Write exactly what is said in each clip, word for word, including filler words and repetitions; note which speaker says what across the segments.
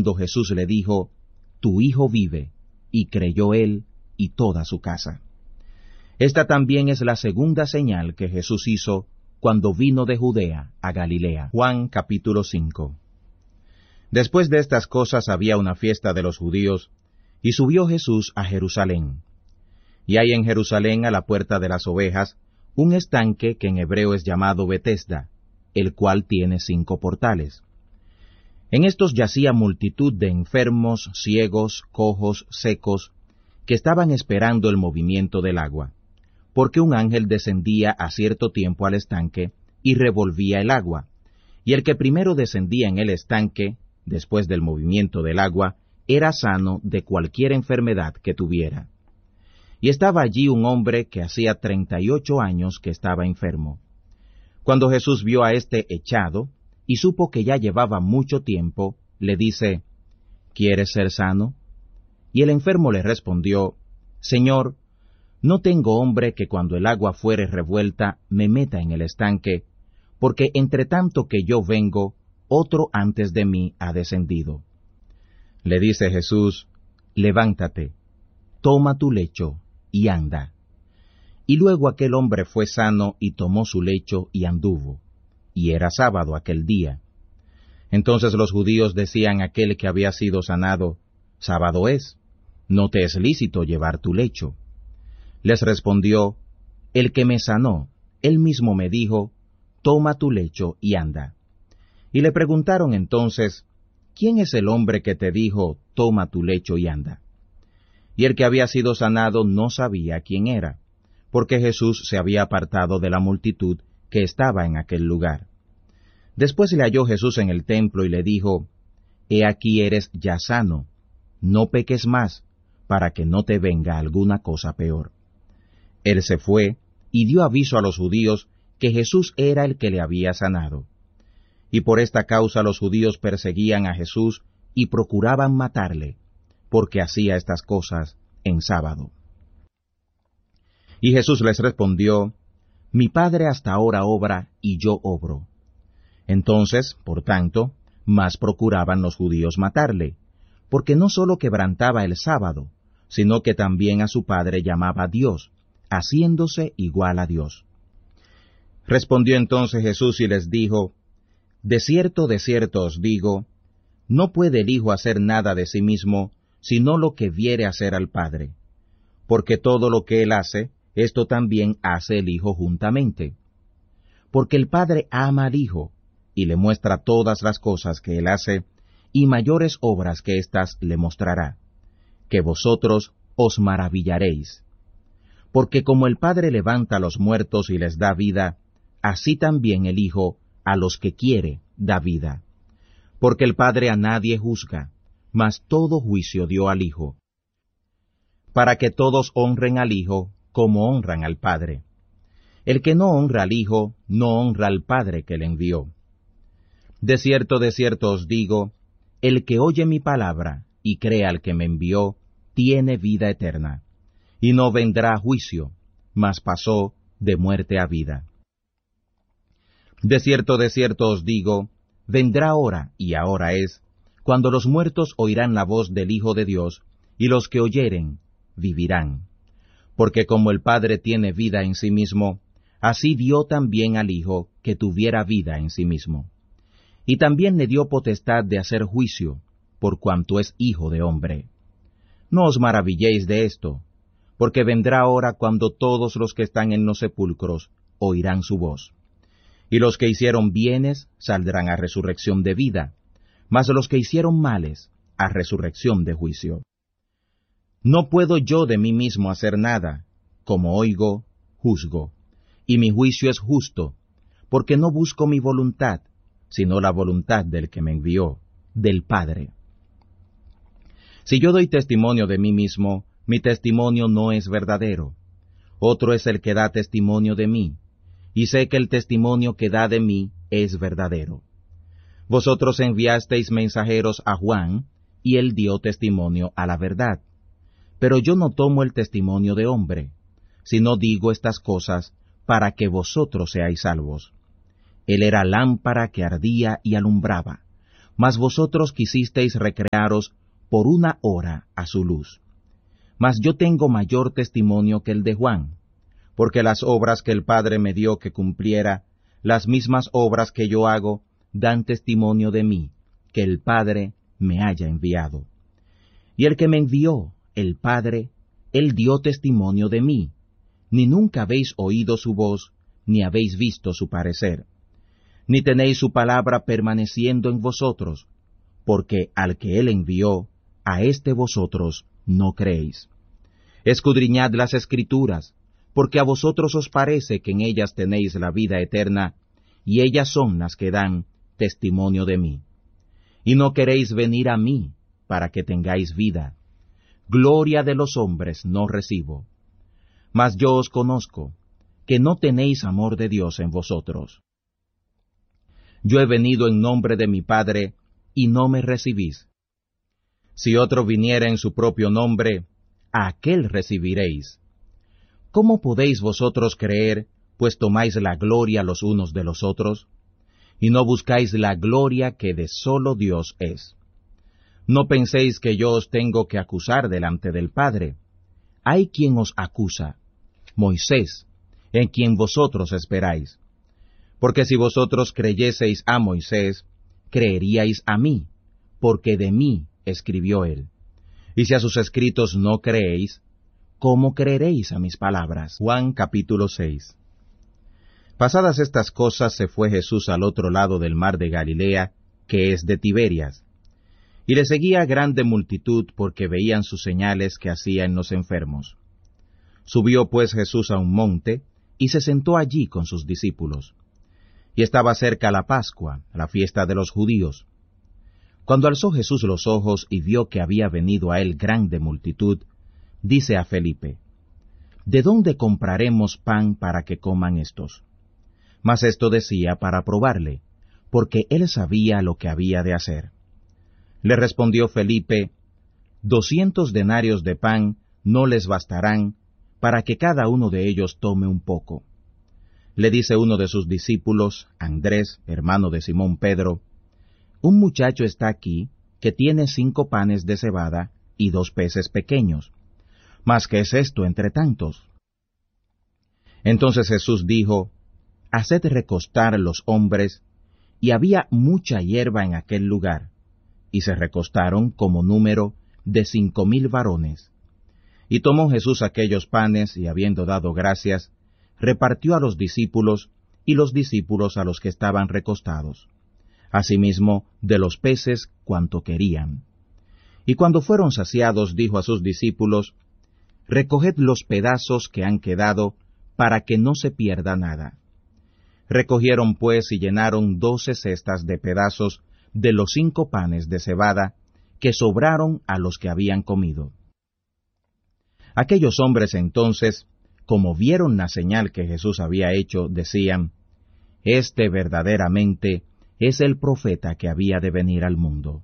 Speaker 1: Cuando Jesús le dijo, «Tu hijo vive», y creyó él y toda su casa. Esta también es la segunda señal que Jesús hizo cuando vino de Judea a Galilea. Juan capítulo cinco. Después de estas cosas había una fiesta de los judíos, y subió Jesús a Jerusalén. Y hay en Jerusalén, a la puerta de las ovejas, un estanque que en hebreo es llamado Betesda, el cual tiene cinco portales. En estos yacía multitud de enfermos, ciegos, cojos, secos, que estaban esperando el movimiento del agua, porque un ángel descendía a cierto tiempo al estanque y revolvía el agua, y el que primero descendía en el estanque, después del movimiento del agua, era sano de cualquier enfermedad que tuviera. Y estaba allí un hombre que hacía treinta y ocho años que estaba enfermo. Cuando Jesús vio a éste echado, y supo que ya llevaba mucho tiempo, le dice, «¿Quieres ser sano?» Y el enfermo le respondió, «Señor, no tengo hombre que cuando el agua fuere revuelta me meta en el estanque, porque entre tanto que yo vengo, otro antes de mí ha descendido». Le dice Jesús, «Levántate, toma tu lecho y anda». Y luego aquel hombre fue sano y tomó su lecho y anduvo. Y era sábado aquel día. Entonces los judíos decían a aquel que había sido sanado, «Sábado es, no te es lícito llevar tu lecho». Les respondió, «El que me sanó, él mismo me dijo, toma tu lecho y anda». Y le preguntaron entonces, «¿Quién es el hombre que te dijo, toma tu lecho y anda?» Y el que había sido sanado no sabía quién era, porque Jesús se había apartado de la multitud que estaba en aquel lugar. Después le halló Jesús en el templo y le dijo, «He aquí eres ya sano, no peques más, para que no te venga alguna cosa peor». Él se fue y dio aviso a los judíos que Jesús era el que le había sanado. Y por esta causa los judíos perseguían a Jesús y procuraban matarle, porque hacía estas cosas en sábado. Y Jesús les respondió, «Mi Padre hasta ahora obra, y yo obro». Entonces, por tanto, más procuraban los judíos matarle, porque no sólo quebrantaba el sábado, sino que también a su Padre llamaba Dios, haciéndose igual a Dios. Respondió entonces Jesús y les dijo, «De cierto, de cierto os digo, no puede el Hijo hacer nada de sí mismo, sino lo que viere hacer al Padre. Porque todo lo que él hace, esto también hace el Hijo juntamente. Porque el Padre ama al Hijo, y le muestra todas las cosas que él hace, y mayores obras que éstas le mostrará, que vosotros os maravillaréis. Porque como el Padre levanta a los muertos y les da vida, así también el Hijo a los que quiere da vida. Porque el Padre a nadie juzga, mas todo juicio dio al Hijo, para que todos honren al Hijo como honran al Padre. El que no honra al Hijo, no honra al Padre que le envió. De cierto, de cierto os digo, el que oye mi palabra y cree al que me envió, tiene vida eterna, y no vendrá a juicio, mas pasó de muerte a vida. De cierto, de cierto os digo, vendrá hora, y ahora es, cuando los muertos oirán la voz del Hijo de Dios, y los que oyeren, vivirán. Porque como el Padre tiene vida en sí mismo, así dio también al Hijo que tuviera vida en sí mismo. Y también le dio potestad de hacer juicio, por cuanto es Hijo de hombre. No os maravilléis de esto, porque vendrá hora cuando todos los que están en los sepulcros oirán su voz. Y los que hicieron bienes saldrán a resurrección de vida, mas los que hicieron males a resurrección de juicio. No puedo yo de mí mismo hacer nada, como oigo, juzgo, y mi juicio es justo, porque no busco mi voluntad, sino la voluntad del que me envió, del Padre. Si yo doy testimonio de mí mismo, mi testimonio no es verdadero. Otro es el que da testimonio de mí, y sé que el testimonio que da de mí es verdadero. Vosotros enviasteis mensajeros a Juan, y él dio testimonio a la verdad. Pero yo no tomo el testimonio de hombre, sino digo estas cosas para que vosotros seáis salvos. Él era lámpara que ardía y alumbraba, mas vosotros quisisteis recrearos por una hora a su luz. Mas yo tengo mayor testimonio que el de Juan, porque las obras que el Padre me dio que cumpliera, las mismas obras que yo hago, dan testimonio de mí, que el Padre me haya enviado. Y el que me envió, el Padre, él dio testimonio de mí, ni nunca habéis oído su voz, ni habéis visto su parecer, ni tenéis su palabra permaneciendo en vosotros, porque al que él envió, a éste vosotros no creéis. Escudriñad las Escrituras, porque a vosotros os parece que en ellas tenéis la vida eterna, y ellas son las que dan testimonio de mí. Y no queréis venir a mí, para que tengáis vida. Gloria de los hombres no recibo. Mas yo os conozco, que no tenéis amor de Dios en vosotros. Yo he venido en nombre de mi Padre, y no me recibís. Si otro viniera en su propio nombre, a aquel recibiréis. ¿Cómo podéis vosotros creer, pues tomáis la gloria los unos de los otros, y no buscáis la gloria que de solo Dios es? No penséis que yo os tengo que acusar delante del Padre. Hay quien os acusa, Moisés, en quien vosotros esperáis. Porque si vosotros creyeseis a Moisés, creeríais a mí, porque de mí escribió él. Y si a sus escritos no creéis, ¿cómo creeréis a mis palabras? Juan capítulo seis. Pasadas estas cosas se fue Jesús al otro lado del mar de Galilea, que es de Tiberias. Y le seguía grande multitud porque veían sus señales que hacía en los enfermos. Subió pues Jesús a un monte, y se sentó allí con sus discípulos. Y estaba cerca la Pascua, la fiesta de los judíos. Cuando alzó Jesús los ojos y vio que había venido a él grande multitud, dice a Felipe: ¿De dónde compraremos pan para que coman estos? Mas esto decía para probarle, porque él sabía lo que había de hacer. Le respondió Felipe: Doscientos denarios de pan no les bastarán para que cada uno de ellos tome un poco. Le dice uno de sus discípulos, Andrés, hermano de Simón Pedro: Un muchacho está aquí que tiene cinco panes de cebada y dos peces pequeños. ¿Mas qué es esto entre tantos? Entonces Jesús dijo: Haced recostar los hombres, y había mucha hierba en aquel lugar, y se recostaron como número de cinco mil varones. Y tomó Jesús aquellos panes, y habiendo dado gracias, repartió a los discípulos, y los discípulos a los que estaban recostados. Asimismo, de los peces cuanto querían. Y cuando fueron saciados, dijo a sus discípulos: Recoged los pedazos que han quedado, para que no se pierda nada. Recogieron pues y llenaron doce cestas de pedazos de los cinco panes de cebada, que sobraron a los que habían comido. Aquellos hombres entonces, como vieron la señal que Jesús había hecho, decían: Este verdaderamente es el profeta que había de venir al mundo.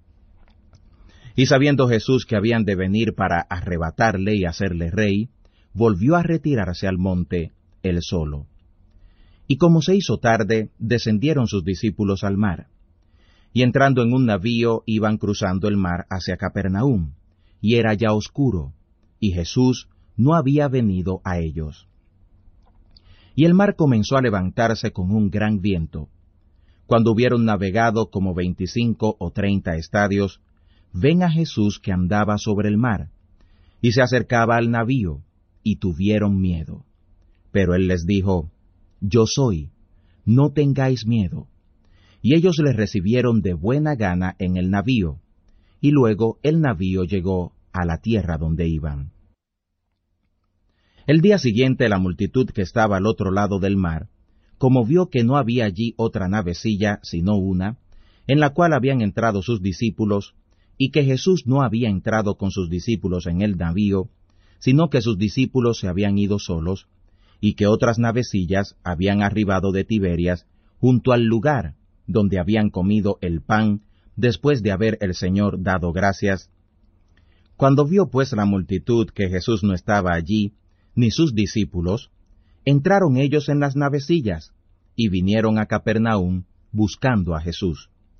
Speaker 1: Y sabiendo Jesús que habían de venir para arrebatarle y hacerle rey, volvió a retirarse al monte, él solo. Y como se hizo tarde, descendieron sus discípulos al mar. Y entrando en un navío, iban cruzando el mar hacia Capernaum, y era ya oscuro, y Jesús no había venido a ellos. Y el mar comenzó a levantarse con un gran viento. Cuando hubieron navegado como veinticinco o treinta estadios, ven a Jesús que andaba sobre el mar, y se acercaba al navío, y tuvieron miedo. Pero él les dijo: Yo soy, no tengáis miedo. Y ellos le recibieron de buena gana en el navío, y luego el navío llegó a la tierra donde iban. El día siguiente la multitud que estaba al otro lado del mar, como vio que no había allí otra navecilla sino una, en la cual habían entrado sus discípulos, y que Jesús no había entrado con sus discípulos en el navío, sino que sus discípulos se habían ido solos, y que otras navecillas habían arribado de Tiberias junto al lugar donde habían comido el pan después de haber el Señor dado gracias. Cuando vio pues la multitud que Jesús no estaba allí, ni sus discípulos, entraron ellos en las navecillas, y vinieron a Capernaum buscando a Jesús.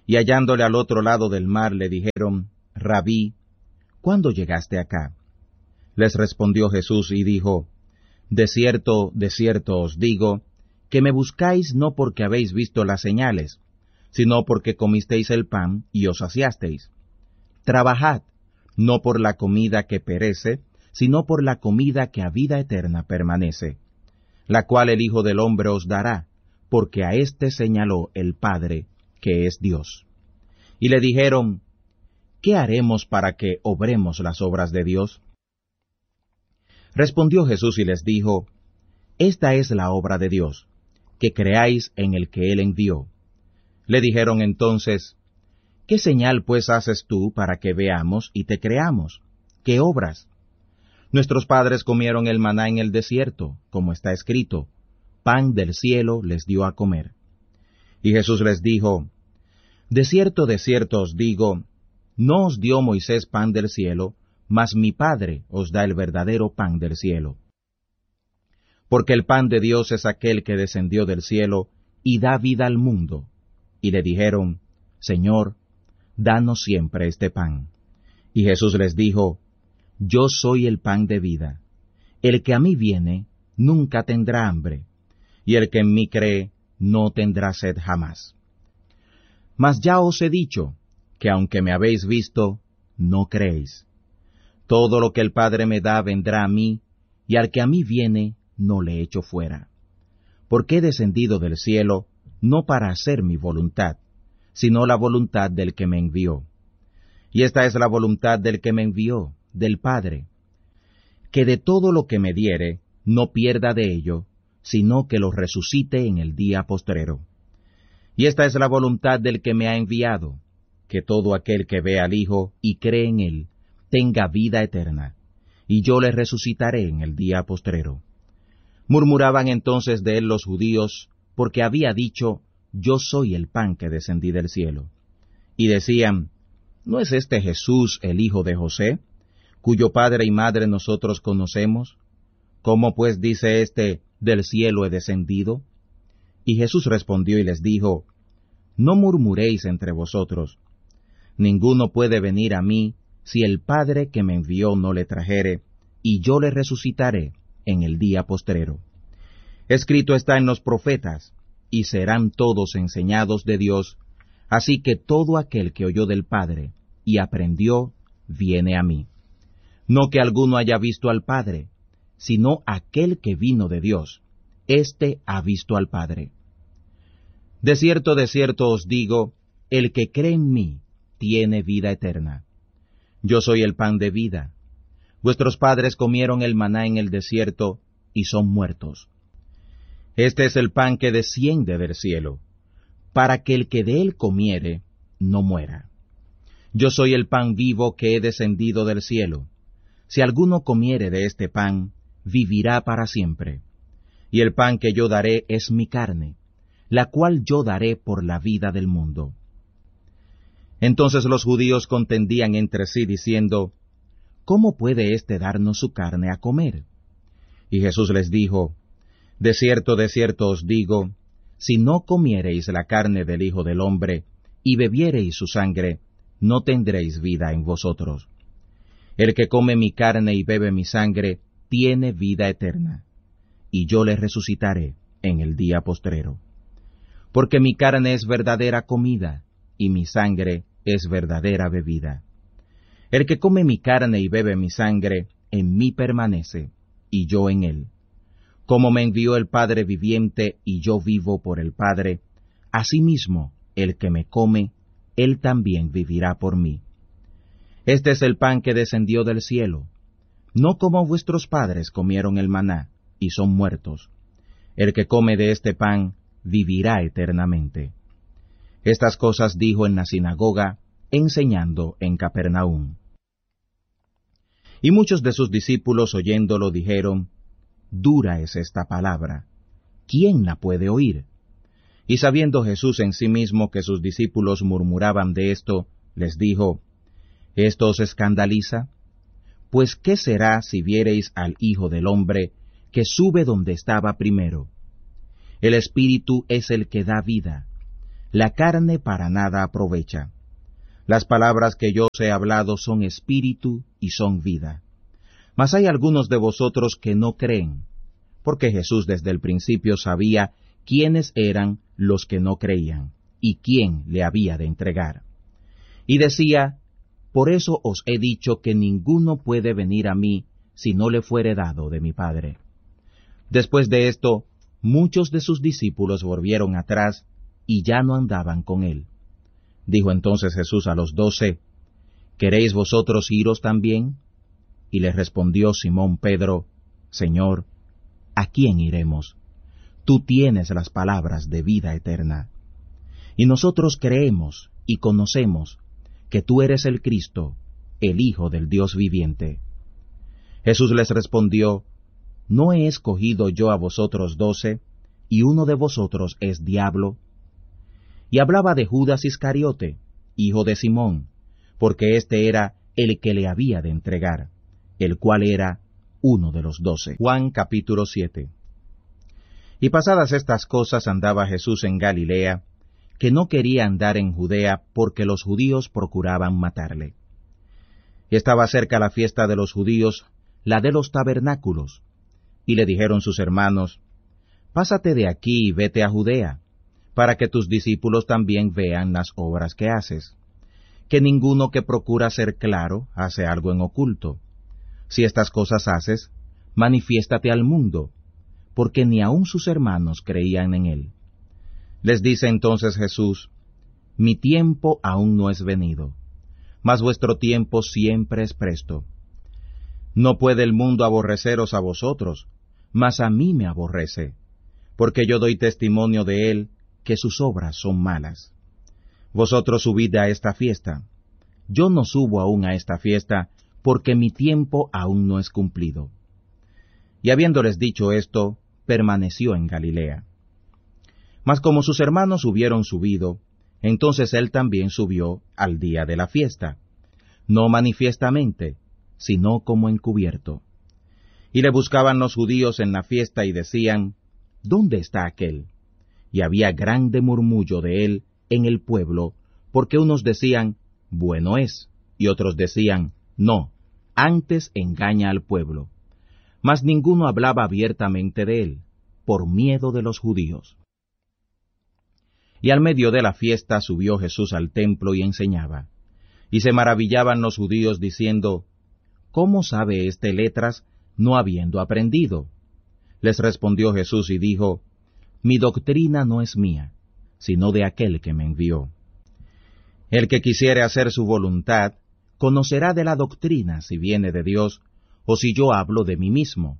Speaker 1: Y hallándole al otro lado del mar, le dijeron, Rabí, ¿cuándo llegaste acá? Les respondió Jesús y dijo, De cierto, de cierto os digo, que me buscáis no porque habéis visto las señales, sino porque comisteis el pan y os saciasteis. Trabajad, no por la comida que perece, sino por la comida que a vida eterna permanece, la cual el Hijo del Hombre os dará, porque a éste señaló el Padre, que es Dios. Y le dijeron, ¿qué haremos para que obremos las obras de Dios? Respondió Jesús y les dijo, Esta es la obra de Dios, que creáis en el que Él envió. Le dijeron entonces, ¿qué señal pues haces tú para que veamos y te creamos? ¿Qué obras? Nuestros padres comieron el maná en el desierto, como está escrito, pan del cielo les dio a comer. Y Jesús les dijo, De cierto, de cierto os digo, no os dio Moisés pan del cielo, mas mi Padre os da el verdadero pan del cielo. Porque el pan de Dios es aquel que descendió del cielo y da vida al mundo. Y le dijeron, Señor, danos siempre este pan. Y Jesús les dijo, Yo soy el pan de vida. El que a mí viene, nunca tendrá hambre, y el que en mí cree, no tendrá sed jamás. Mas ya os he dicho, que aunque me habéis visto, no creéis. Todo lo que el Padre me da vendrá a mí, y al que a mí viene, no le echo fuera. Porque he descendido del cielo, no para hacer mi voluntad, sino la voluntad del que me envió. Y esta es la voluntad del que me envió, del Padre, que de todo lo que me diere, no pierda de ello, sino que lo resucite en el día postrero. Y esta es la voluntad del que me ha enviado, que todo aquel que ve al Hijo y cree en él, tenga vida eterna, y yo le resucitaré en el día postrero. Murmuraban entonces de él los judíos, porque había dicho, Yo soy el pan que descendí del cielo. Y decían, ¿no es este Jesús el hijo de José, cuyo padre y madre nosotros conocemos? ¿Cómo pues dice éste, del cielo he descendido? Y Jesús respondió y les dijo, No murmuréis entre vosotros. Ninguno puede venir a mí, si el Padre que me envió no le trajere, y yo le resucitaré en el día postrero. Escrito está en los profetas, y serán todos enseñados de Dios, así que todo aquel que oyó del Padre, y aprendió, viene a mí. No que alguno haya visto al Padre, sino aquel que vino de Dios, éste ha visto al Padre. De cierto, de cierto os digo, el que cree en mí, tiene vida eterna. Yo soy el pan de vida. Vuestros padres comieron el maná en el desierto, y son muertos. Este es el pan que desciende del cielo, para que el que de él comiere, no muera. Yo soy el pan vivo que he descendido del cielo. Si alguno comiere de este pan, vivirá para siempre. Y el pan que yo daré es mi carne, la cual yo daré por la vida del mundo. Entonces los judíos contendían entre sí, diciendo, ¿cómo puede éste darnos su carne a comer? Y Jesús les dijo, De cierto, de cierto os digo, si no comiereis la carne del Hijo del Hombre, y bebiereis su sangre, no tendréis vida en vosotros. El que come mi carne y bebe mi sangre, tiene vida eterna, y yo le resucitaré en el día postrero. Porque mi carne es verdadera comida, y mi sangre es verdadera bebida. El que come mi carne y bebe mi sangre, en mí permanece, y yo en él. Como me envió el Padre viviente, y yo vivo por el Padre, asimismo, el que me come, él también vivirá por mí. Este es el pan que descendió del cielo, no como vuestros padres comieron el maná, y son muertos. El que come de este pan, vivirá eternamente. Estas cosas dijo en la sinagoga, enseñando en Capernaum. Y muchos de sus discípulos oyéndolo dijeron, Dura es esta palabra, ¿quién la puede oír? Y sabiendo Jesús en sí mismo que sus discípulos murmuraban de esto, les dijo, ¿esto os escandaliza? Pues ¿qué será si viereis al Hijo del Hombre, que sube donde estaba primero? El Espíritu es el que da vida. la carne para nada aprovecha. Las palabras que yo os he hablado son espíritu y son vida. Mas hay algunos de vosotros que no creen, porque Jesús desde el principio sabía quiénes eran los que no creían, y quién le había de entregar. Y decía, por eso os he dicho que ninguno puede venir a mí si no le fuere dado de mi Padre. Después de esto, muchos de sus discípulos volvieron atrás, y ya no andaban con él. Dijo entonces Jesús a los doce, ¿queréis vosotros iros también? Y le respondió Simón Pedro, Señor, ¿a quién iremos? Tú tienes las palabras de vida eterna. Y nosotros creemos y conocemos que tú eres el Cristo, el Hijo del Dios viviente. Jesús les respondió, ¿no he escogido yo a vosotros doce, y uno de vosotros es diablo? Y hablaba de Judas Iscariote, hijo de Simón, porque éste era el que le había de entregar, el cual era uno de los doce. Juan capítulo siete. Y pasadas estas cosas andaba Jesús en Galilea, que no quería andar en Judea porque los judíos procuraban matarle. Y estaba cerca la fiesta de los judíos, la de los tabernáculos, y le dijeron sus hermanos, Pásate de aquí y vete a Judea, para que tus discípulos también vean las obras que haces. Que ninguno que procura ser claro hace algo en oculto. Si estas cosas haces, manifiéstate al mundo, porque ni aun sus hermanos creían en él. Les dice entonces Jesús, Mi tiempo aún no es venido, mas vuestro tiempo siempre es presto. No puede el mundo aborreceros a vosotros, mas a mí me aborrece, porque yo doy testimonio de él que sus obras son malas. Vosotros subid a esta fiesta. Yo no subo aún a esta fiesta, porque mi tiempo aún no es cumplido. Y habiéndoles dicho esto, permaneció en Galilea. Mas como sus hermanos hubieron subido, entonces él también subió al día de la fiesta, no manifiestamente, sino como encubierto. Y le buscaban los judíos en la fiesta y decían, ¿dónde está aquel? Y había grande murmullo de él en el pueblo, porque unos decían, bueno es, y otros decían, no, antes engaña al pueblo. Mas ninguno hablaba abiertamente de él, por miedo de los judíos. Y al medio de la fiesta subió Jesús al templo y enseñaba. Y se maravillaban los judíos diciendo, ¿cómo sabe éste letras, no habiendo aprendido? Les respondió Jesús y dijo, Mi doctrina no es mía, sino de aquel que me envió. El que quisiere hacer su voluntad, conocerá de la doctrina si viene de Dios, o si yo hablo de mí mismo.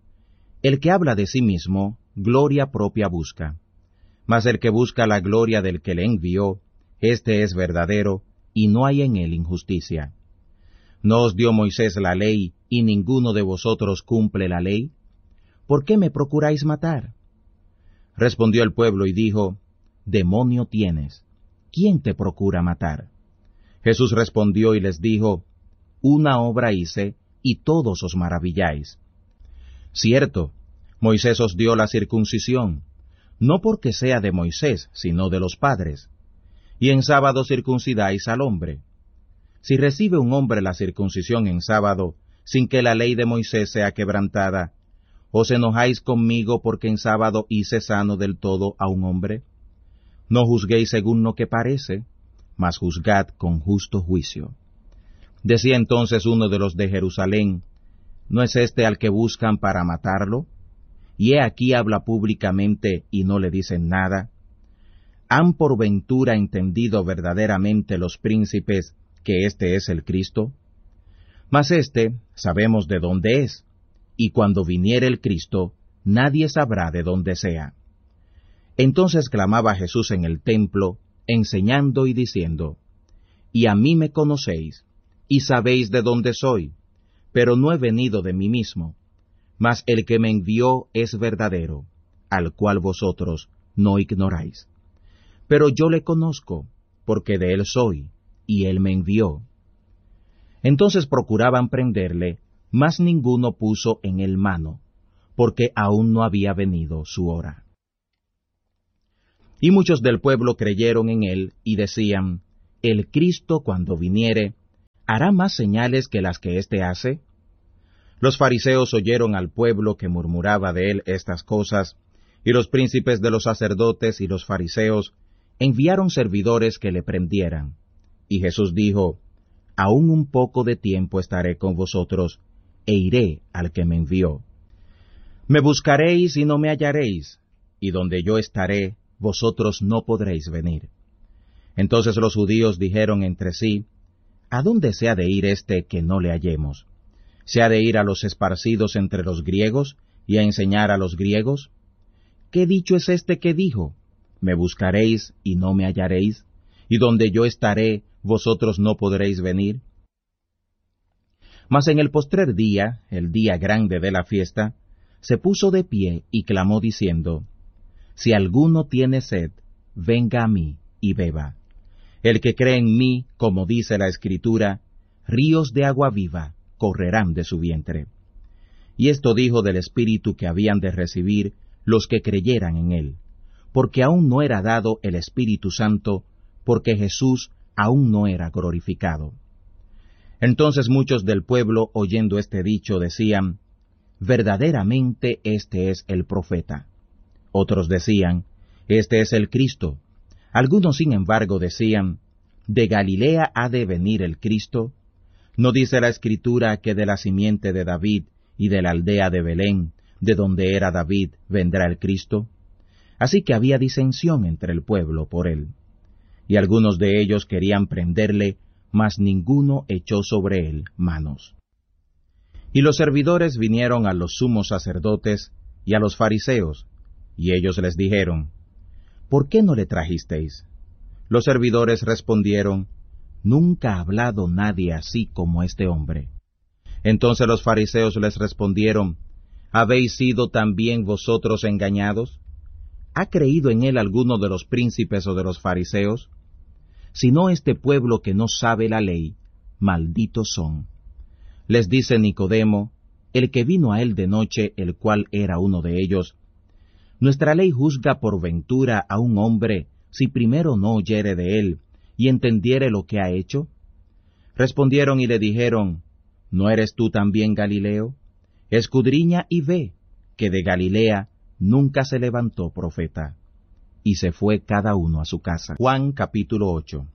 Speaker 1: El que habla de sí mismo, gloria propia busca. Mas el que busca la gloria del que le envió, éste es verdadero, y no hay en él injusticia. ¿No os dio Moisés la ley, y ninguno de vosotros cumple la ley? ¿Por qué me procuráis matar? Respondió el pueblo y dijo, Demonio tienes, ¿quién te procura matar? Jesús respondió y les dijo, Una obra hice, y todos os maravilláis. Cierto, Moisés os dio la circuncisión, no porque sea de Moisés, sino de los padres. Y en sábado circuncidáis al hombre. Si recibe un hombre la circuncisión en sábado, sin que la ley de Moisés sea quebrantada, ¿os enojáis conmigo porque en sábado hice sano del todo a un hombre? No juzguéis según lo que parece, mas juzgad con justo juicio. Decía entonces uno de los de Jerusalén, ¿no es este al que buscan para matarlo? Y he aquí habla públicamente y no le dicen nada. ¿Han por ventura entendido verdaderamente los príncipes que éste es el Cristo? Mas éste sabemos de dónde es, y cuando viniere el Cristo, nadie sabrá de dónde sea. Entonces clamaba Jesús en el templo, enseñando y diciendo, Y a mí me conocéis, y sabéis de dónde soy, pero no he venido de mí mismo, mas el que me envió es verdadero, al cual vosotros no ignoráis. Pero yo le conozco, porque de él soy, y él me envió. Entonces procuraban prenderle, mas ninguno puso en él mano, porque aún no había venido su hora. Y muchos del pueblo creyeron en él, y decían, el Cristo, cuando viniere, ¿hará más señales que las que éste hace? Los fariseos oyeron al pueblo que murmuraba de él estas cosas, y los príncipes de los sacerdotes y los fariseos enviaron servidores que le prendieran. Y Jesús dijo, aún un poco de tiempo estaré con vosotros, e iré al que me envió. Me buscaréis y no me hallaréis, y donde yo estaré, vosotros no podréis venir. Entonces los judíos dijeron entre sí, ¿a dónde se ha de ir éste que no le hallemos? ¿Se ha de ir a los esparcidos entre los griegos, y a enseñar a los griegos? ¿Qué dicho es este que dijo? ¿Me buscaréis y no me hallaréis? ¿Y donde yo estaré, vosotros no podréis venir? Mas en el postrer día, el día grande de la fiesta, se puso de pie y clamó diciendo, si alguno tiene sed, venga a mí y beba. El que cree en mí, como dice la Escritura, ríos de agua viva correrán de su vientre. Y esto dijo del Espíritu que habían de recibir los que creyeran en él, porque aún no era dado el Espíritu Santo, porque Jesús aún no era glorificado. Entonces muchos del pueblo, oyendo este dicho, decían, verdaderamente este es el profeta. Otros decían, este es el Cristo. Algunos, sin embargo, decían, ¿de Galilea ha de venir el Cristo? ¿No dice la Escritura que de la simiente de David y de la aldea de Belén, de donde era David, vendrá el Cristo? Así que había disensión entre el pueblo por él. Y algunos de ellos querían prenderle, mas ninguno echó sobre él manos. Y los servidores vinieron a los sumos sacerdotes y a los fariseos, y ellos les dijeron, ¿por qué no le trajisteis? Los servidores respondieron, nunca ha hablado nadie así como este hombre. Entonces los fariseos les respondieron, ¿habéis sido también vosotros engañados? ¿Ha creído en él alguno de los príncipes o de los fariseos? Si no este pueblo que no sabe la ley, malditos son. Les dice Nicodemo, el que vino a él de noche, el cual era uno de ellos, ¿nuestra ley juzga por ventura a un hombre, si primero no oyere de él, y entendiere lo que ha hecho? Respondieron y le dijeron, ¿no eres tú también Galileo? Escudriña y ve, que de Galilea nunca se levantó profeta. Y se fue cada uno a su casa. Juan capítulo ocho.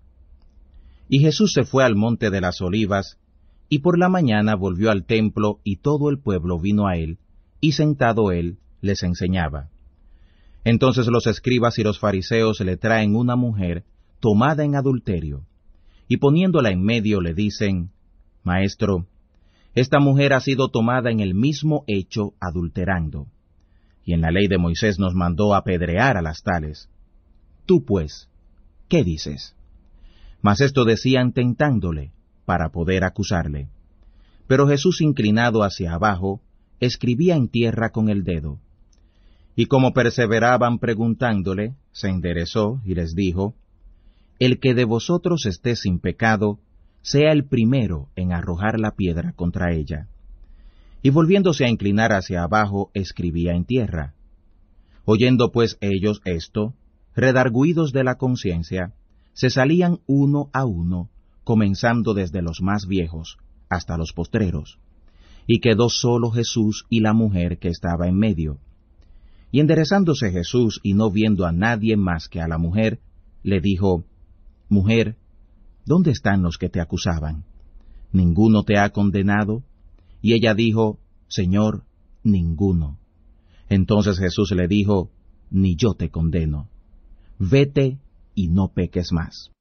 Speaker 1: Y Jesús se fue al monte de las Olivas, y por la mañana volvió al templo, y todo el pueblo vino a él, y sentado él, les enseñaba. Entonces los escribas y los fariseos le traen una mujer tomada en adulterio, y poniéndola en medio le dicen, Maestro, esta mujer ha sido tomada en el mismo hecho adulterando, y en la ley de Moisés nos mandó apedrear a las tales. Tú pues, ¿qué dices? Mas esto decían tentándole, para poder acusarle. Pero Jesús, inclinado hacia abajo, escribía en tierra con el dedo. Y como perseveraban preguntándole, se enderezó y les dijo, el que de vosotros esté sin pecado, sea el primero en arrojar la piedra contra ella. Y volviéndose a inclinar hacia abajo, escribía en tierra. Oyendo pues ellos esto, redargüidos de la conciencia, se salían uno a uno, comenzando desde los más viejos hasta los postreros. Y quedó solo Jesús y la mujer que estaba en medio. Y enderezándose Jesús y no viendo a nadie más que a la mujer, le dijo, Mujer, ¿dónde están los que te acusaban? ¿Ninguno te ha condenado? Y ella dijo, Señor, ninguno. Entonces Jesús le dijo, Ni yo te condeno. Vete y no peques más.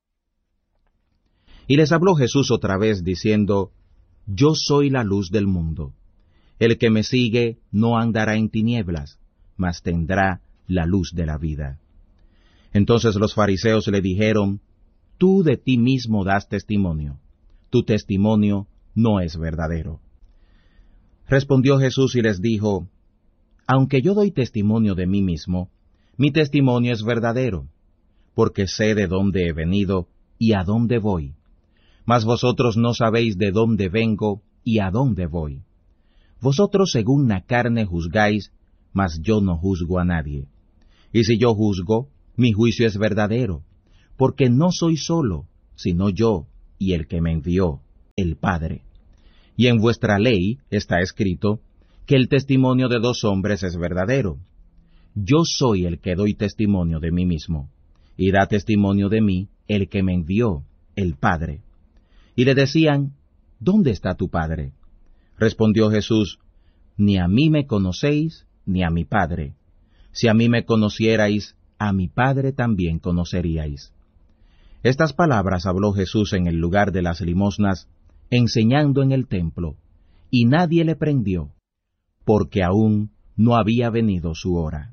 Speaker 1: Y les habló Jesús otra vez, diciendo, Yo soy la luz del mundo. El que me sigue no andará en tinieblas, mas tendrá la luz de la vida. Entonces los fariseos le dijeron, Tú de ti mismo das testimonio, tu testimonio no es verdadero. Respondió Jesús y les dijo, Aunque yo doy testimonio de mí mismo, mi testimonio es verdadero, porque sé de dónde he venido y a dónde voy. Mas vosotros no sabéis de dónde vengo y a dónde voy. Vosotros según la carne juzgáis, mas yo no juzgo a nadie. Y si yo juzgo, Mi juicio es verdadero, porque no soy solo, sino yo y el que me envió, el Padre. Y en vuestra ley está escrito que el testimonio de dos hombres es verdadero. Yo soy el que doy testimonio de mí mismo, y da testimonio de mí el que me envió, el Padre. Y le decían, ¿dónde está tu Padre? Respondió Jesús, ni a mí me conocéis, ni a mi Padre. Si a mí me conocierais, a mi Padre también conoceríais. Estas palabras habló Jesús en el lugar de las limosnas, enseñando en el templo, y nadie le prendió, porque aún no había venido su hora.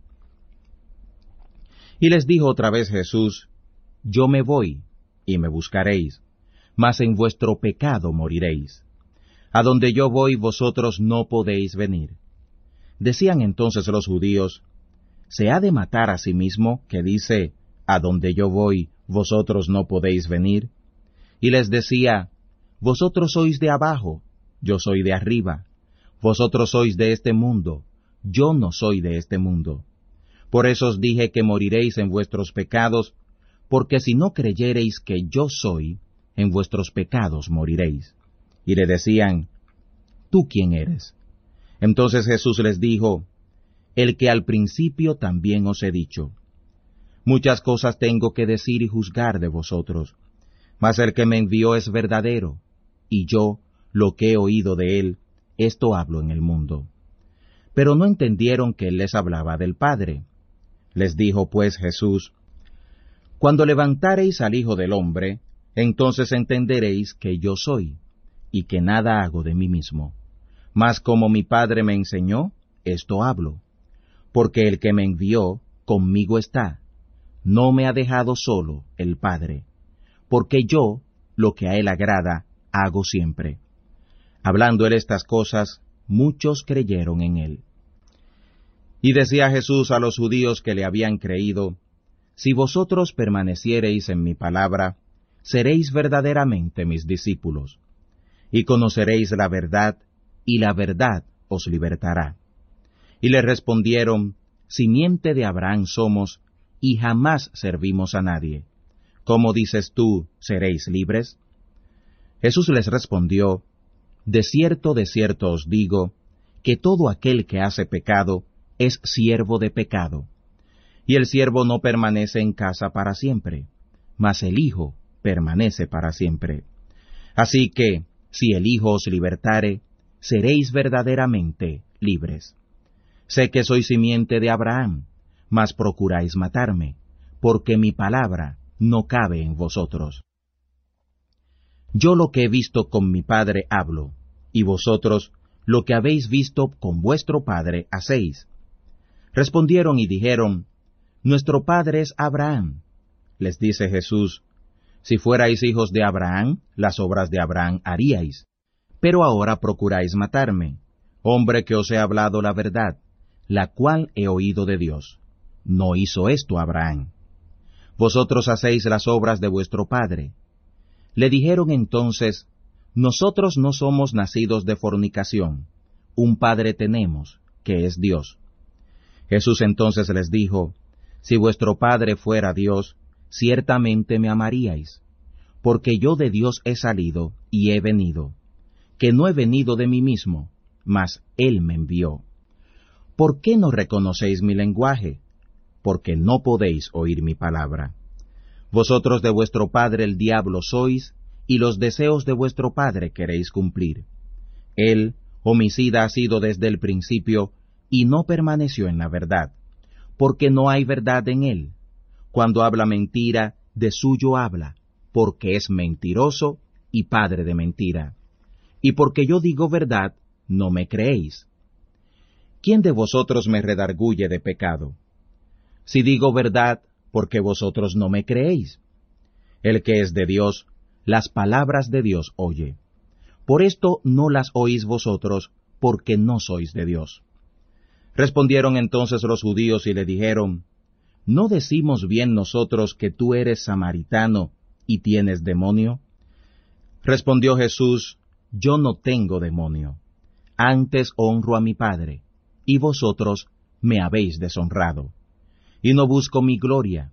Speaker 1: Y les dijo otra vez Jesús, yo me voy, y me buscaréis, mas en vuestro pecado moriréis. A donde yo voy vosotros no podéis venir. Decían entonces los judíos, ¿se ha de matar a sí mismo, que dice, a donde yo voy vosotros no podéis venir? Y les decía, vosotros sois de abajo, yo soy de arriba. Vosotros sois de este mundo, yo no soy de este mundo. Por eso os dije que moriréis en vuestros pecados, porque si no creyereis que yo soy, en vuestros pecados moriréis. Y le decían, ¿tú quién eres? Entonces Jesús les dijo, el que al principio también os he dicho. Muchas cosas tengo que decir y juzgar de vosotros, mas el que me envió es verdadero, y yo, lo que he oído de él, esto hablo en el mundo. Pero no entendieron que él les hablaba del Padre. Les dijo pues Jesús, cuando levantareis al Hijo del Hombre, entonces entenderéis que yo soy, y que nada hago de mí mismo. Mas como mi Padre me enseñó, esto hablo. Porque el que me envió, conmigo está. No me ha dejado solo el Padre, porque yo, lo que a él agrada, hago siempre. Hablando él estas cosas, muchos creyeron en él. Y decía Jesús a los judíos que le habían creído, si vosotros permaneciereis en mi palabra, seréis verdaderamente mis discípulos, y conoceréis la verdad, y la verdad os libertará. Y le respondieron, simiente de Abraham somos, y jamás servimos a nadie. ¿Cómo dices tú, seréis libres? Jesús les respondió, de cierto, de cierto os digo, que todo aquel que hace pecado es siervo de pecado. Y el siervo no permanece en casa para siempre, mas el Hijo permanece para siempre. Así que, si el Hijo os libertare, seréis verdaderamente libres. Sé que soy simiente de Abraham, mas procuráis matarme, porque mi palabra no cabe en vosotros. Yo lo que he visto con mi Padre hablo, y vosotros lo que habéis visto con vuestro padre hacéis. Respondieron y dijeron, nuestro padre es Abraham. Les dice Jesús, si fuerais hijos de Abraham, las obras de Abraham haríais. Pero ahora procuráis matarme, hombre que os he hablado la verdad, la cual he oído de Dios. No hizo esto Abraham. Vosotros hacéis las obras de vuestro padre. Le dijeron entonces, nosotros no somos nacidos de fornicación, un padre tenemos, que es Dios. Jesús entonces les dijo, si vuestro padre fuera Dios, ciertamente me amaríais, porque yo de Dios he salido y he venido, que no he venido de mí mismo, mas Él me envió. ¿Por qué no reconocéis mi lenguaje? Porque no podéis oír mi palabra. Vosotros de vuestro padre el diablo sois, y los deseos de vuestro padre queréis cumplir. Él, homicida ha sido desde el principio, y no permaneció en la verdad, porque no hay verdad en él. Cuando habla mentira, de suyo habla, porque es mentiroso y padre de mentira. Y porque yo digo verdad, no me creéis. ¿Quién de vosotros me redarguye de pecado? Si digo verdad, ¿por qué vosotros no me creéis? El que es de Dios, las palabras de Dios oye. Por esto no las oís vosotros, porque no sois de Dios. Respondieron entonces los judíos y le dijeron, ¿no decimos bien nosotros que tú eres samaritano y tienes demonio? Respondió Jesús, yo no tengo demonio. Antes honro a mi Padre, y vosotros me habéis deshonrado. Y no busco mi gloria,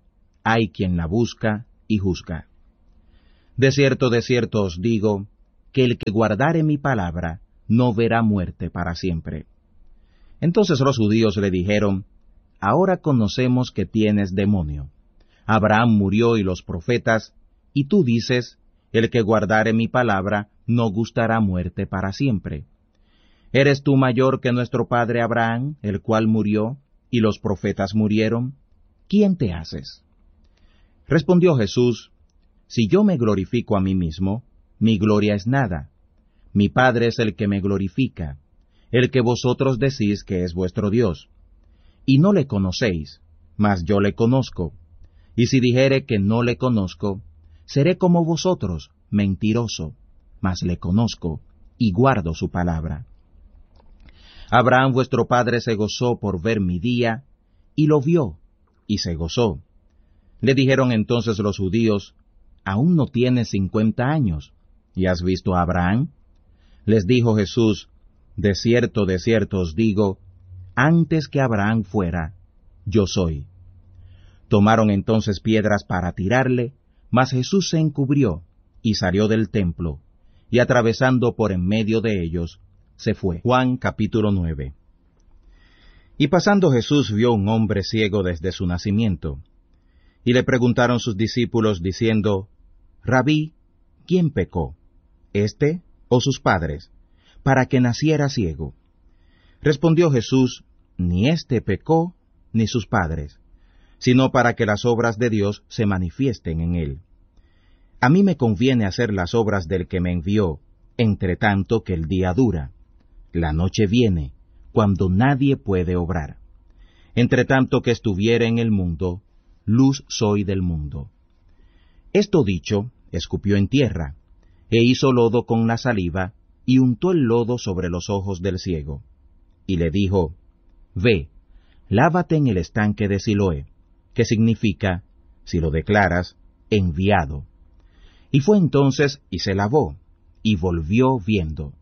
Speaker 1: hay quien la busca y juzga. De cierto, de cierto os digo, que el que guardare mi palabra, no verá muerte para siempre. Entonces los judíos le dijeron, ahora conocemos que tienes demonio. Abraham murió y los profetas, y tú dices, el que guardare mi palabra, no gustará muerte para siempre. ¿Eres tú mayor que nuestro padre Abraham, el cual murió, y los profetas murieron? ¿Quién te haces? Respondió Jesús, si yo me glorifico a mí mismo, mi gloria es nada. Mi Padre es el que me glorifica, el que vosotros decís que es vuestro Dios. Y no le conocéis, mas yo le conozco. Y si dijere que no le conozco, seré como vosotros, mentiroso, mas le conozco, y guardo su palabra. Abraham vuestro padre se gozó por ver mi día, y lo vio, y se gozó. Le dijeron entonces los judíos, ¿aún no tienes cincuenta años, y has visto a Abraham? Les dijo Jesús, de cierto, de cierto os digo, antes que Abraham fuera, yo soy. Tomaron entonces piedras para tirarle, mas Jesús se encubrió, y salió del templo, y atravesando por en medio de ellos, se fue. Juan capítulo nueve. Y pasando Jesús vio un hombre ciego desde su nacimiento, y le preguntaron sus discípulos diciendo, Rabí, ¿quién pecó, éste o sus padres, para que naciera ciego? Respondió Jesús, ni éste pecó, ni sus padres, sino para que las obras de Dios se manifiesten en él. A mí me conviene hacer las obras del que me envió, entre tanto que el día dura. La noche viene, cuando nadie puede obrar. Entre tanto que estuviere en el mundo, luz soy del mundo. Esto dicho, escupió en tierra, e hizo lodo con la saliva, y untó el lodo sobre los ojos del ciego. Y le dijo, Ve, lávate en el estanque de Siloé, que significa, si lo declaras, enviado. Y fue entonces y se lavó, y volvió viendo.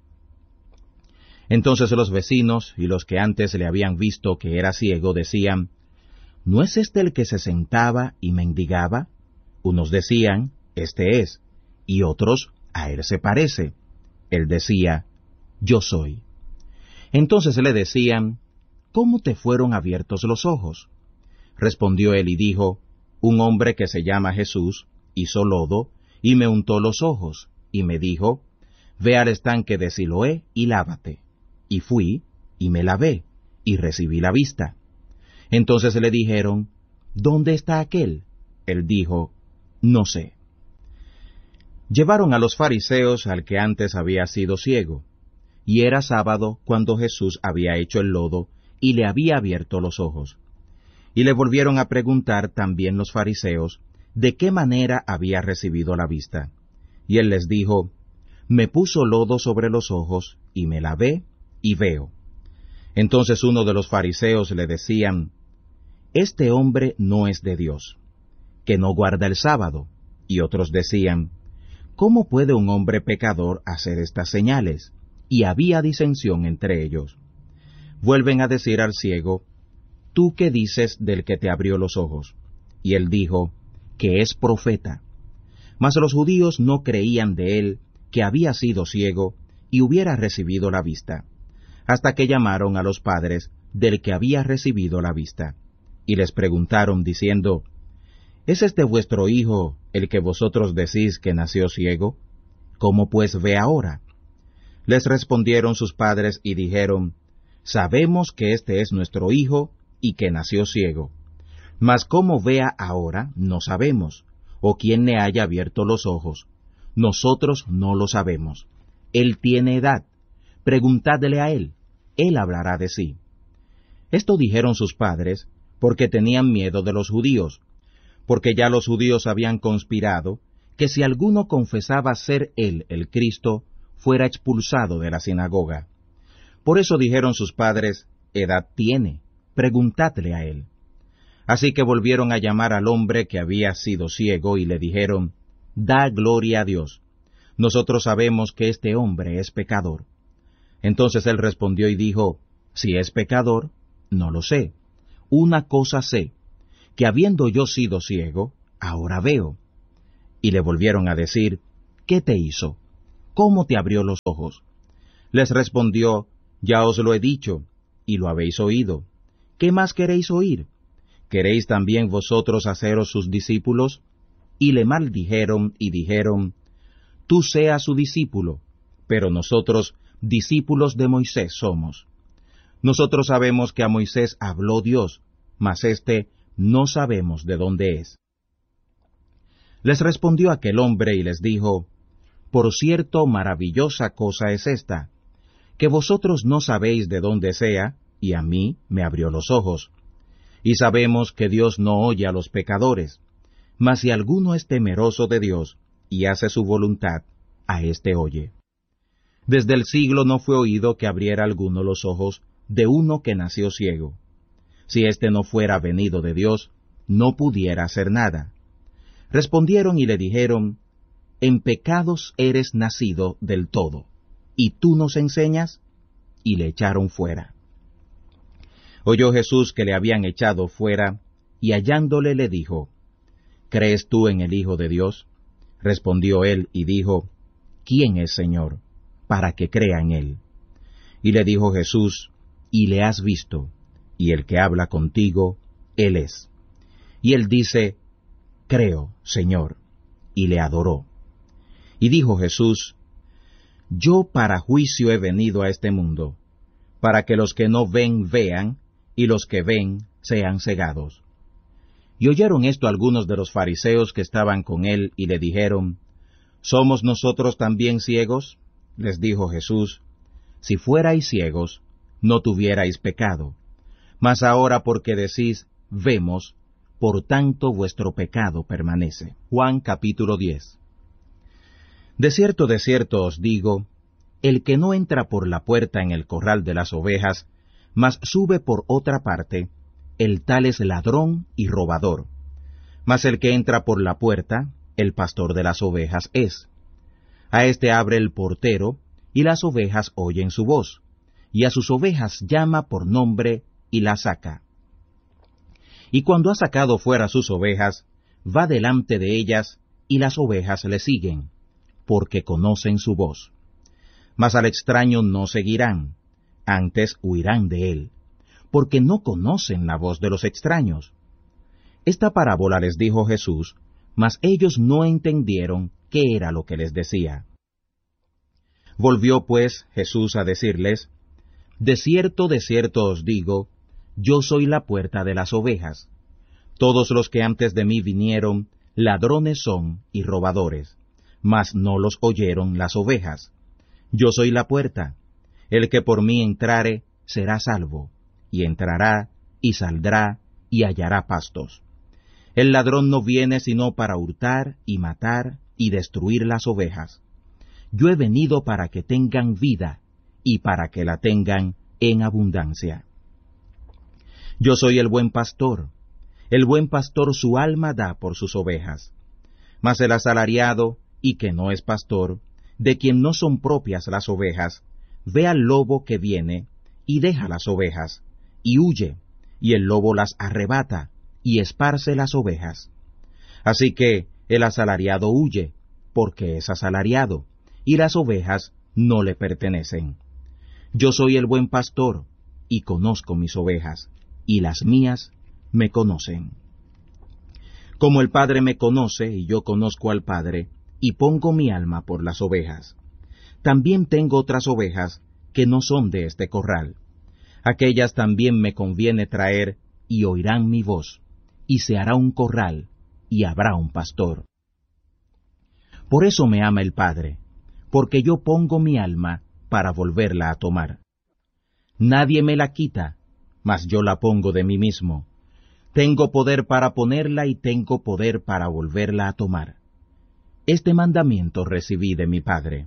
Speaker 1: Entonces los vecinos y los que antes le habían visto que era ciego decían, ¿no es este el que se sentaba y mendigaba? Unos decían, este es, y otros, a él se parece. Él decía, yo soy. Entonces le decían, ¿cómo te fueron abiertos los ojos? Respondió él y dijo, un hombre que se llama Jesús hizo lodo, y me untó los ojos, y me dijo, ve al estanque de Siloé y lávate. Y fui, y me lavé, y recibí la vista. Entonces le dijeron, ¿dónde está aquel? Él dijo, no sé. Llevaron a los fariseos al que antes había sido ciego, y era sábado cuando Jesús había hecho el lodo, y le había abierto los ojos. Y le volvieron a preguntar también los fariseos, de qué manera había recibido la vista. Y él les dijo, me puso lodo sobre los ojos, y me lavé, y veo. Entonces uno de los fariseos le decían, este hombre no es de Dios, que no guarda el sábado. Y otros decían, ¿cómo puede un hombre pecador hacer estas señales? Y había disensión entre ellos. Vuelven a decir al ciego, ¿tú qué dices del que te abrió los ojos? Y él dijo, que es profeta. Mas los judíos no creían de él, que había sido ciego, y hubiera recibido la vista, hasta que llamaron a los padres del que había recibido la vista, y les preguntaron diciendo, ¿es este vuestro hijo el que vosotros decís que nació ciego? ¿Cómo pues ve ahora? Les respondieron sus padres y dijeron, sabemos que este es nuestro hijo y que nació ciego, mas cómo vea ahora no sabemos, o quién le haya abierto los ojos. Nosotros no lo sabemos. Él tiene edad, preguntadle a él, él hablará de sí. Esto dijeron sus padres, porque tenían miedo de los judíos, porque ya los judíos habían conspirado, que si alguno confesaba ser él el Cristo, fuera expulsado de la sinagoga. Por eso dijeron sus padres, edad tiene, preguntadle a él. Así que volvieron a llamar al hombre que había sido ciego y le dijeron, da gloria a Dios. Nosotros sabemos que este hombre es pecador. Entonces él respondió y dijo, si es pecador, no lo sé. Una cosa sé, que habiendo yo sido ciego, ahora veo. Y le volvieron a decir, ¿qué te hizo? ¿Cómo te abrió los ojos? Les respondió, ya os lo he dicho, y lo habéis oído. ¿Qué más queréis oír? ¿Queréis también vosotros haceros sus discípulos? Y le maldijeron y dijeron, tú seas su discípulo, pero nosotros discípulos de Moisés somos. Nosotros sabemos que a Moisés habló Dios, mas éste no sabemos de dónde es. Les respondió aquel hombre y les dijo, por cierto, maravillosa cosa es esta, que vosotros no sabéis de dónde sea, y a mí me abrió los ojos. Y sabemos que Dios no oye a los pecadores, mas si alguno es temeroso de Dios y hace su voluntad, a éste oye. Desde el siglo no fue oído que abriera alguno los ojos de uno que nació ciego. Si éste no fuera venido de Dios, no pudiera hacer nada. Respondieron y le dijeron, en pecados eres nacido del todo, ¿y tú nos enseñas? Y le echaron fuera. Oyó Jesús que le habían echado fuera, y hallándole le dijo, ¿crees tú en el Hijo de Dios? Respondió él y dijo, ¿quién es, Señor, para que crea en él? Y le dijo Jesús, y le has visto, y el que habla contigo, él es. Y él dice, creo, Señor, y le adoró. Y dijo Jesús, yo para juicio he venido a este mundo, para que los que no ven vean, y los que ven sean cegados. Y oyeron esto algunos de los fariseos que estaban con él, y le dijeron, ¿somos nosotros también ciegos? Les dijo Jesús, si fuerais ciegos, no tuvierais pecado. Mas ahora porque decís, vemos, por tanto vuestro pecado permanece. Juan capítulo diez. De cierto, de cierto os digo, el que no entra por la puerta en el corral de las ovejas, mas sube por otra parte, el tal es ladrón y robador. Mas el que entra por la puerta, el pastor de las ovejas es. A éste abre el portero, y las ovejas oyen su voz, y a sus ovejas llama por nombre, y las saca. Y cuando ha sacado fuera sus ovejas, va delante de ellas, y las ovejas le siguen, porque conocen su voz. Mas al extraño no seguirán, antes huirán de él, porque no conocen la voz de los extraños. Esta parábola les dijo Jesús, mas ellos no entendieron qué era lo que les decía. Volvió pues Jesús a decirles, de cierto, de cierto os digo, yo soy la puerta de las ovejas. Todos los que antes de mí vinieron, ladrones son y robadores, mas no los oyeron las ovejas. Yo soy la puerta. El que por mí entrare, será salvo, y entrará, y saldrá, y hallará pastos. El ladrón no viene sino para hurtar, y matar, y destruir las ovejas. Yo he venido para que tengan vida, y para que la tengan en abundancia. Yo soy el buen pastor. El buen pastor su alma da por sus ovejas. Mas el asalariado, y que no es pastor, de quien no son propias las ovejas, ve al lobo que viene, y deja las ovejas, y huye, y el lobo las arrebata, y esparce las ovejas. Así que el asalariado huye, porque es asalariado, y las ovejas no le pertenecen. Yo soy el buen pastor, y conozco mis ovejas, y las mías me conocen. Como el Padre me conoce, y yo conozco al Padre, y pongo mi alma por las ovejas. También tengo otras ovejas que no son de este corral. Aquellas también me conviene traer, y oirán mi voz, y se hará un corral, y habrá un pastor. Por eso me ama el Padre, porque yo pongo mi alma para volverla a tomar. Nadie me la quita, mas yo la pongo de mí mismo. Tengo poder para ponerla y tengo poder para volverla a tomar. Este mandamiento recibí de mi Padre.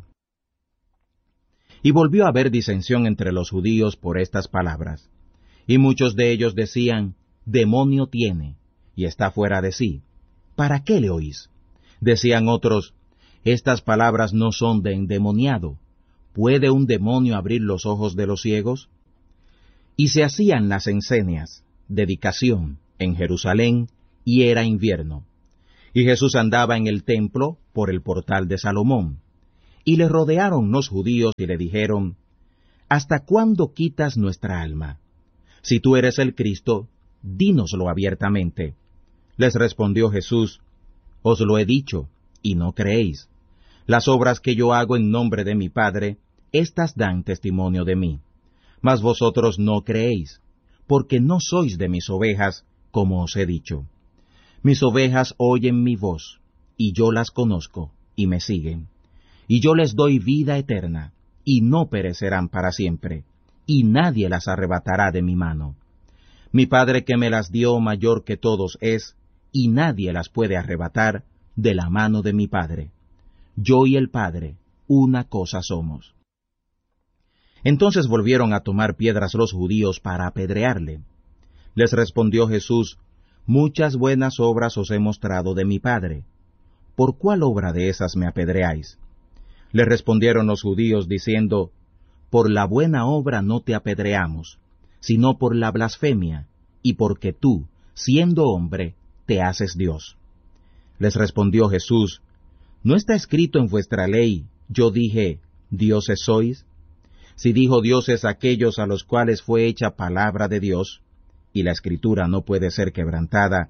Speaker 1: Y volvió a haber disensión entre los judíos por estas palabras. Y muchos de ellos decían, demonio tiene, y está fuera de sí. ¿Para qué le oís? Decían otros, estas palabras no son de endemoniado. ¿Puede un demonio abrir los ojos de los ciegos? Y se hacían las enseñas, dedicación, en Jerusalén y era invierno. Y Jesús andaba en el templo por el portal de Salomón. Y le rodearon los judíos y le dijeron, ¿hasta cuándo quitas nuestra alma? Si tú eres el Cristo, dínoslo abiertamente. Les respondió Jesús, os lo he dicho, y no creéis. Las obras que yo hago en nombre de mi Padre, éstas dan testimonio de mí. Mas vosotros no creéis, porque no sois de mis ovejas, como os he dicho. Mis ovejas oyen mi voz, y yo las conozco, y me siguen. Y yo les doy vida eterna, y no perecerán para siempre, y nadie las arrebatará de mi mano. Mi Padre que me las dio mayor que todos es, y nadie las puede arrebatar de la mano de mi Padre. Yo y el Padre, una cosa somos. Entonces volvieron a tomar piedras los judíos para apedrearle. Les respondió Jesús, muchas buenas obras os he mostrado de mi Padre. ¿Por cuál obra de esas me apedreáis? Le respondieron los judíos diciendo, por la buena obra no te apedreamos, sino por la blasfemia, y porque tú, siendo hombre, te haces Dios. Les respondió Jesús, ¿no está escrito en vuestra ley, yo dije, dioses sois? Si dijo dioses aquellos a los cuales fue hecha palabra de Dios, y la Escritura no puede ser quebrantada,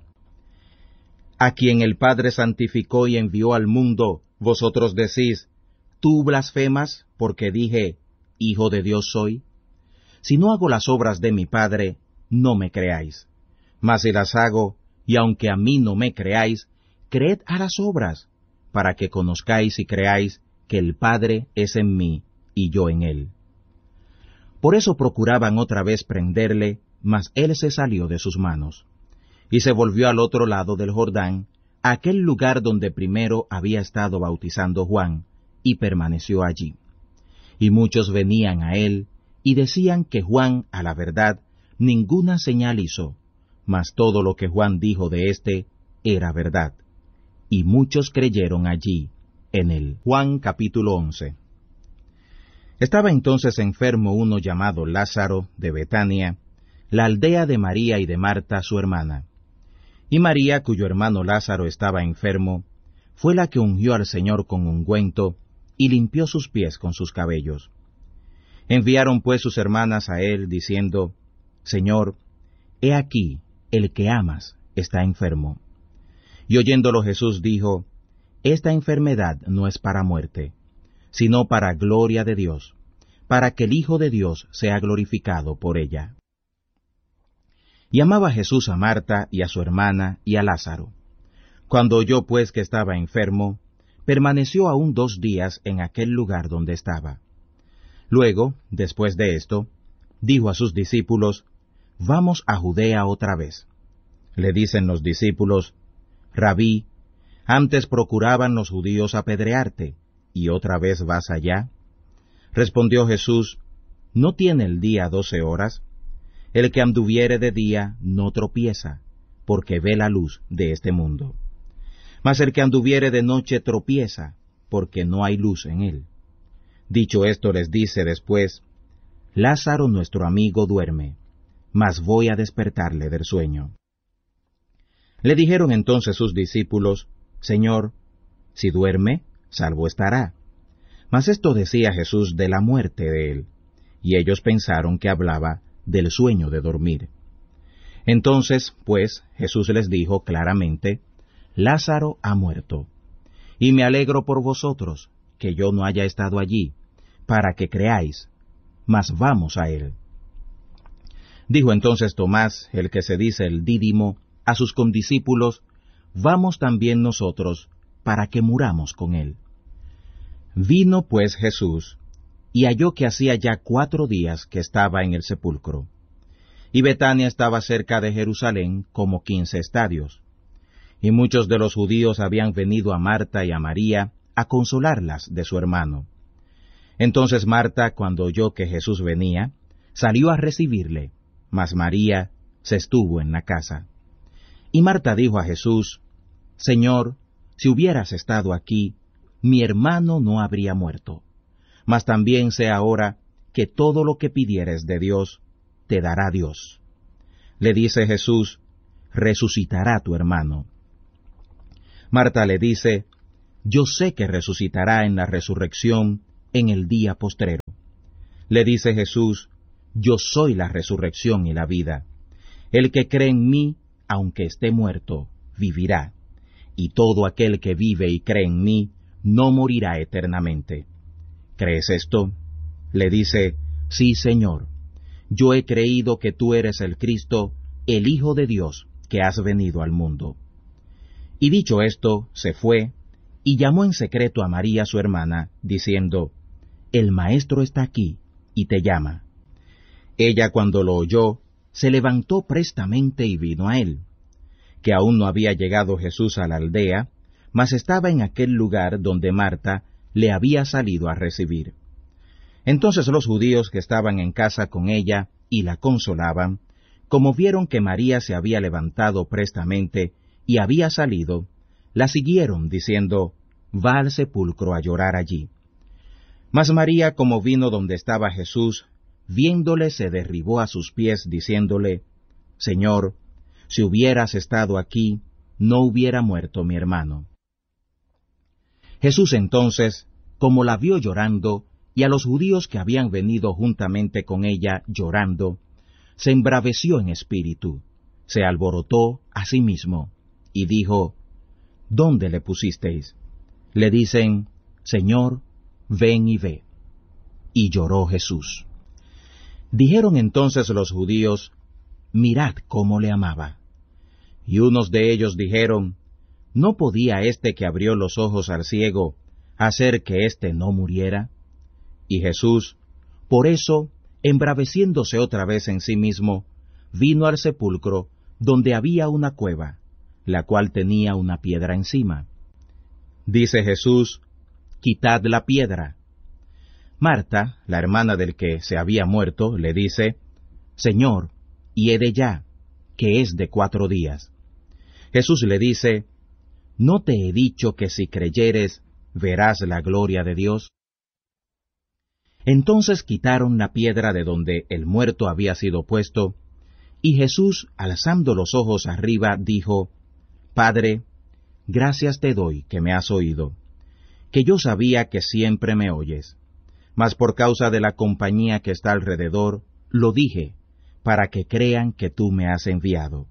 Speaker 1: a quien el Padre santificó y envió al mundo, vosotros decís, ¿tú blasfemas porque dije, Hijo de Dios soy? Si no hago las obras de mi Padre, no me creáis. Mas si las hago, y aunque a mí no me creáis, creed a las obras, para que conozcáis y creáis que el Padre es en mí, y yo en él. Por eso procuraban otra vez prenderle, mas él se salió de sus manos, y se volvió al otro lado del Jordán, a aquel lugar donde primero había estado bautizando Juan, y permaneció allí. Y muchos venían a él, y decían que Juan, a la verdad, ninguna señal hizo, mas todo lo que Juan dijo de éste era verdad. Y muchos creyeron allí en él. Juan capítulo once. Estaba entonces enfermo uno llamado Lázaro, de Betania, la aldea de María y de Marta, su hermana. Y María, cuyo hermano Lázaro estaba enfermo, fue la que ungió al Señor con ungüento, y limpió sus pies con sus cabellos. Enviaron pues sus hermanas a él, diciendo, Señor, he aquí, el que amas está enfermo. Y oyéndolo Jesús dijo, esta enfermedad no es para muerte, sino para gloria de Dios, para que el Hijo de Dios sea glorificado por ella. Y amaba Jesús a Marta y a su hermana y a Lázaro. Cuando oyó pues que estaba enfermo, permaneció aún dos días en aquel lugar donde estaba. Luego, después de esto, dijo a sus discípulos, Vamos a Judea otra vez. Le dicen los discípulos, Rabí, antes procuraban los judíos apedrearte, ¿y otra vez vas allá? Respondió Jesús, ¿no tiene el día doce horas? El que anduviere de día no tropieza, porque ve la luz de este mundo. Mas el que anduviere de noche tropieza, porque no hay luz en él. Dicho esto les dice después, Lázaro nuestro amigo duerme, mas voy a despertarle del sueño. Le dijeron entonces sus discípulos, Señor, si duerme, salvo estará. Mas esto decía Jesús de la muerte de él, y ellos pensaron que hablaba del sueño de dormir. Entonces, pues, Jesús les dijo claramente, Lázaro ha muerto, y me alegro por vosotros, que yo no haya estado allí, para que creáis, mas vamos a él. Dijo entonces Tomás, el que se dice el Dídimo, a sus condiscípulos, vamos también nosotros, para que muramos con él. Vino pues Jesús, y halló que hacía ya cuatro días que estaba en el sepulcro. Y Betania estaba cerca de Jerusalén como quince estadios. Y muchos de los judíos habían venido a Marta y a María a consolarlas de su hermano. Entonces Marta, cuando oyó que Jesús venía, salió a recibirle, mas María se estuvo en la casa. Y Marta dijo a Jesús, Señor, si hubieras estado aquí, mi hermano no habría muerto. Mas también sé ahora que todo lo que pidieres de Dios, te dará Dios. Le dice Jesús, resucitará tu hermano. Marta le dice, yo sé que resucitará en la resurrección en el día postrero. Le dice Jesús, yo soy la resurrección y la vida. El que cree en mí, aunque esté muerto, vivirá. Y todo aquel que vive y cree en mí, no morirá eternamente. ¿Crees esto? Le dice, sí, Señor. Yo he creído que tú eres el Cristo, el Hijo de Dios, que has venido al mundo. Y dicho esto, se fue, y llamó en secreto a María su hermana, diciendo, el Maestro está aquí, y te llama. Ella, cuando lo oyó, se levantó prestamente y vino a él. Que aún no había llegado Jesús a la aldea, mas estaba en aquel lugar donde Marta le había salido a recibir. Entonces los judíos que estaban en casa con ella y la consolaban, como vieron que María se había levantado prestamente y había salido, la siguieron diciendo, va al sepulcro a llorar allí. Mas María, como vino donde estaba Jesús, viéndole se derribó a sus pies, diciéndole, Señor, si hubieras estado aquí, no hubiera muerto mi hermano. Jesús entonces, como la vio llorando, y a los judíos que habían venido juntamente con ella llorando, se embraveció en espíritu, se alborotó a sí mismo, y dijo, ¿dónde le pusisteis? Le dicen, Señor, ven y ve. Y lloró Jesús. Dijeron entonces los judíos, mirad cómo le amaba. Y unos de ellos dijeron, ¿no podía éste que abrió los ojos al ciego hacer que éste no muriera? Y Jesús, por eso, embraveciéndose otra vez en sí mismo, vino al sepulcro donde había una cueva, la cual tenía una piedra encima. Dice Jesús, quitad la piedra. Marta, la hermana del que se había muerto, le dice, Señor, hiede ya, que es de cuatro días. Jesús le dice, ¿no te he dicho que si creyeres, verás la gloria de Dios? Entonces quitaron la piedra de donde el muerto había sido puesto, y Jesús, alzando los ojos arriba, dijo, Padre, gracias te doy que me has oído, que yo sabía que siempre me oyes, mas por causa de la compañía que está alrededor, lo dije, para que crean que tú me has enviado.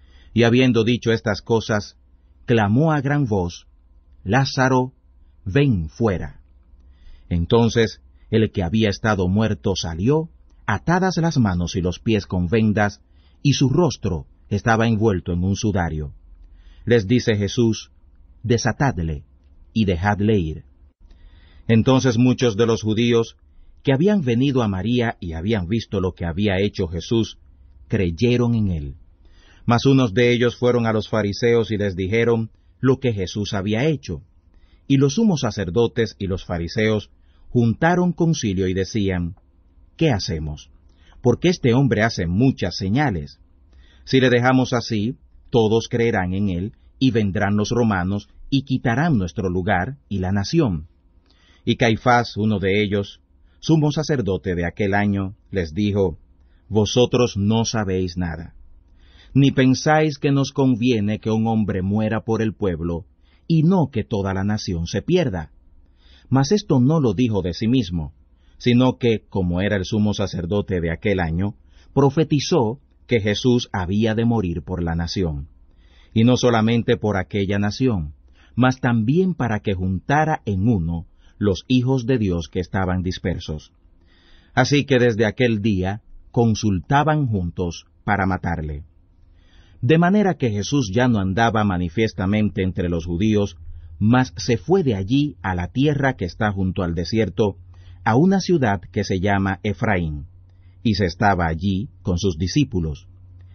Speaker 1: Y habiendo dicho estas cosas, clamó a gran voz, Lázaro, ven fuera. Entonces el que había estado muerto salió, atadas las manos y los pies con vendas, y su rostro estaba envuelto en un sudario. Les dice Jesús, desatadle y dejadle ir. Entonces muchos de los judíos que habían venido a María y habían visto lo que había hecho Jesús, creyeron en él. Mas unos de ellos fueron a los fariseos y les dijeron lo que Jesús había hecho. Y los sumos sacerdotes y los fariseos juntaron concilio y decían, ¿qué hacemos? Porque este hombre hace muchas señales. Si le dejamos así, todos creerán en él, y vendrán los romanos, y quitarán nuestro lugar y la nación. Y Caifás, uno de ellos, sumo sacerdote de aquel año, les dijo, Vosotros no sabéis nada, ni pensáis que nos conviene que un hombre muera por el pueblo, y no que toda la nación se pierda. Mas esto no lo dijo de sí mismo, sino que, como era el sumo sacerdote de aquel año, profetizó que Jesús había de morir por la nación, y no solamente por aquella nación, mas también para que juntara en uno los hijos de Dios que estaban dispersos. Así que desde aquel día consultaban juntos para matarle. De manera que Jesús ya no andaba manifiestamente entre los judíos, mas se fue de allí a la tierra que está junto al desierto, a una ciudad que se llama Efraín, y se estaba allí con sus discípulos.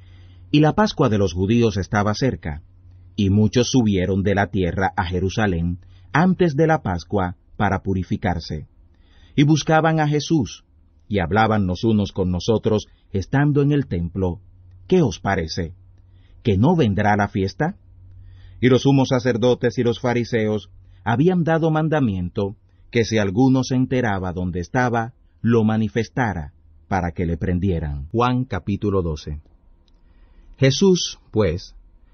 Speaker 1: Y la Pascua de los judíos estaba cerca, y muchos subieron de la tierra a Jerusalén antes de la Pascua para purificarse. Y buscaban a Jesús, y hablaban los unos con nosotros, estando en el templo, ¿qué os parece? ¿Que no vendrá la fiesta? Y los sumos sacerdotes y los fariseos habían dado mandamiento que si alguno se enteraba dónde estaba, lo manifestara, para que le prendieran. Juan capítulo doce. Jesús, pues,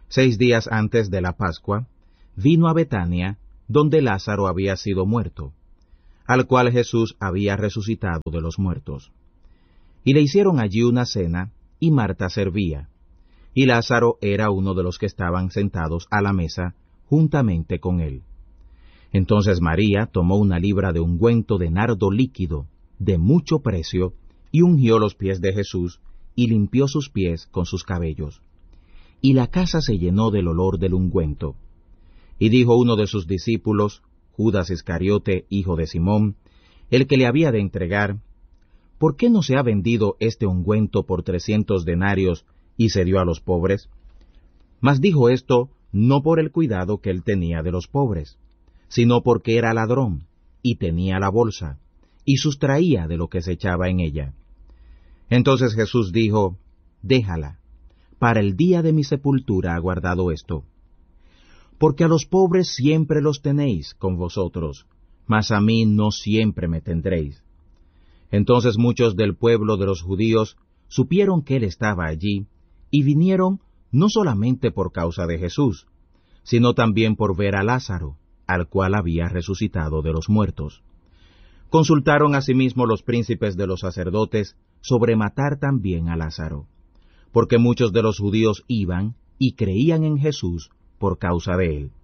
Speaker 1: Seis días antes de la Pascua, vino a Betania, donde Lázaro había sido muerto, al cual Jesús había resucitado de los muertos. Y le hicieron allí una cena, y Marta servía, y Lázaro era uno de los que estaban sentados a la mesa, juntamente con él. Entonces María tomó una libra de ungüento de nardo líquido, de mucho precio, y ungió los pies de Jesús, y limpió sus pies con sus cabellos. Y la casa se llenó del olor del ungüento. Y dijo uno de sus discípulos, Judas Iscariote, hijo de Simón, el que le había de entregar, ¿por qué no se ha vendido este ungüento por trescientos denarios y se dio a los pobres? Mas dijo esto no por el cuidado que él tenía de los pobres, sino porque era ladrón, y tenía la bolsa, y sustraía de lo que se echaba en ella. Entonces Jesús dijo, déjala, para el día de mi sepultura ha guardado esto. Porque a los pobres siempre los tenéis con vosotros, mas a mí no siempre me tendréis. Entonces muchos del pueblo de los judíos supieron que él estaba allí, y vinieron no solamente por causa de Jesús, sino también por ver a Lázaro, al cual había resucitado de los muertos. Consultaron asimismo los príncipes de los sacerdotes sobre matar también a Lázaro, porque muchos de los judíos iban y creían en Jesús por causa de él.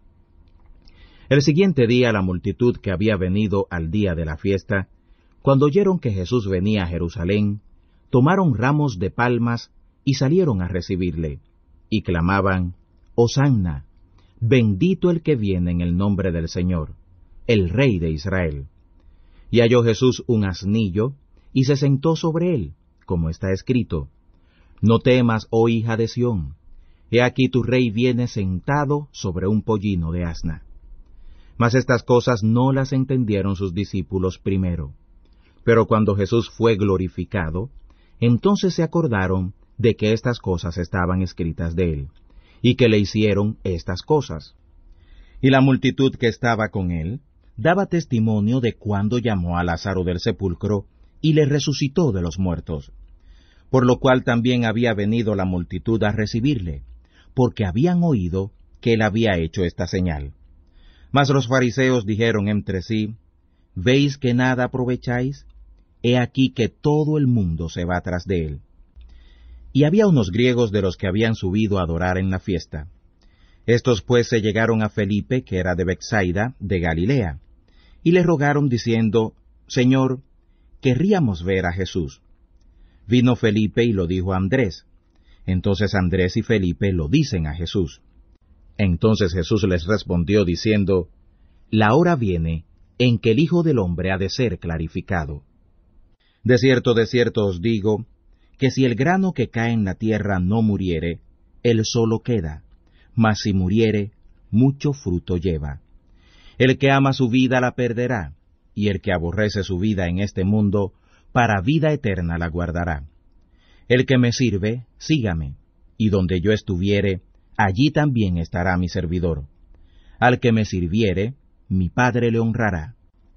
Speaker 1: El siguiente día la multitud que había venido al día de la fiesta, cuando oyeron que Jesús venía a Jerusalén, tomaron ramos de palmas y salieron a recibirle, y clamaban, Hosanna, bendito el que viene en el nombre del Señor, el Rey de Israel. Y halló Jesús un asnillo, y se sentó sobre él, como está escrito, No temas, oh hija de Sión, he aquí tu rey viene sentado sobre un pollino de asna. Mas estas cosas no las entendieron sus discípulos primero. Pero cuando Jesús fue glorificado, entonces se acordaron de que estas cosas estaban escritas de él, y que le hicieron estas cosas. Y la multitud que estaba con él daba testimonio de cuando llamó a Lázaro del sepulcro y le resucitó de los muertos. Por lo cual también había venido la multitud a recibirle, porque habían oído que él había hecho esta señal. Mas los fariseos dijeron entre sí, ¿veis que nada aprovecháis? He aquí que todo el mundo se va tras de él. Y había unos griegos de los que habían subido a adorar en la fiesta. Estos pues se llegaron a Felipe, que era de Betsaida, de Galilea, y le rogaron diciendo, Señor, querríamos ver a Jesús. Vino Felipe y lo dijo a Andrés. Entonces Andrés y Felipe lo dicen a Jesús. Entonces Jesús les respondió diciendo, La hora viene en que el Hijo del Hombre ha de ser clarificado. De cierto, de cierto os digo, que si el grano que cae en la tierra no muriere, él solo queda, mas si muriere, mucho fruto lleva. El que ama su vida la perderá, y el que aborrece su vida en este mundo, para vida eterna la guardará. El que me sirve, sígame, y donde yo estuviere, allí también estará mi servidor. Al que me sirviere, mi Padre le honrará.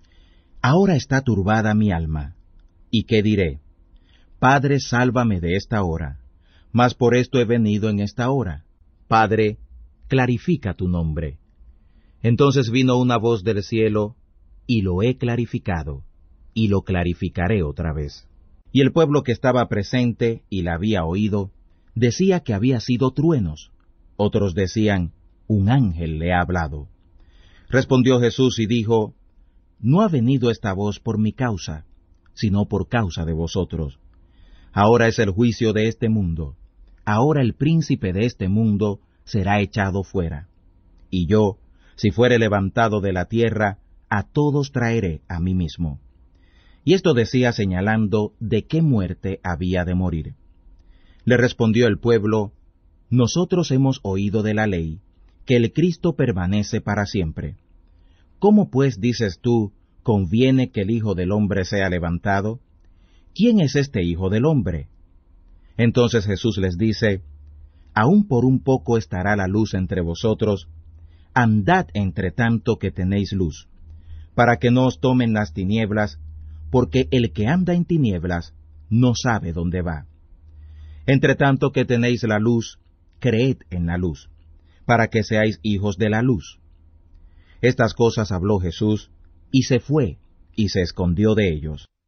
Speaker 1: Ahora está turbada mi alma. ¿Y qué diré? Padre, sálvame de esta hora. Mas por esto he venido en esta hora. Padre, clarifica tu nombre. Entonces vino una voz del cielo, y lo he clarificado, y lo clarificaré otra vez. Y el pueblo que estaba presente y la había oído, decía que había sido truenos. Otros decían, un ángel le ha hablado. Respondió Jesús y dijo, No ha venido esta voz por mi causa, sino por causa de vosotros. Ahora es el juicio de este mundo. Ahora el príncipe de este mundo será echado fuera. Y yo, si fuere levantado de la tierra, a todos traeré a mí mismo. Y esto decía señalando de qué muerte había de morir. Le respondió el pueblo, Nosotros hemos oído de la ley, que el Cristo permanece para siempre. ¿Cómo pues dices tú, conviene que el Hijo del Hombre sea levantado? ¿Quién es este Hijo del Hombre? Entonces Jesús les dice, Aún por un poco estará la luz entre vosotros, andad entre tanto que tenéis luz, para que no os tomen las tinieblas, porque el que anda en tinieblas no sabe dónde va. Entre tanto que tenéis la luz, creed en la luz, para que seáis hijos de la luz. Estas cosas habló Jesús, y se fue, y se escondió de ellos.